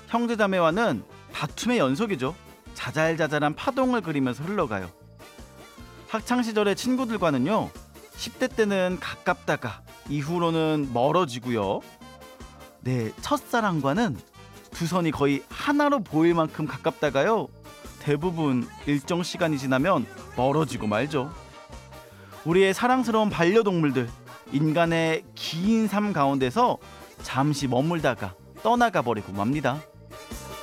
형제자매와는 다툼의 연속이죠. 자잘자잘한 파동을 그리면서 흘러가요. 학창시절의 친구들과는요, 10대 때는 가깝다가 이후로는 멀어지고요. 네, 첫사랑과는 두 선이 거의 하나로 보일 만큼 가깝다가요, 대부분 일정 시간이 지나면 멀어지고 말죠. 우리의 사랑스러운 반려동물들, 인간의 긴 삶 가운데서 잠시 머물다가 떠나가 버리고 맙니다.